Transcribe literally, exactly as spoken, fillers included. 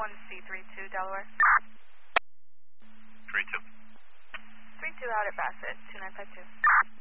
one C three two, Delaware. three two. three two out at Bassett, two nine five two.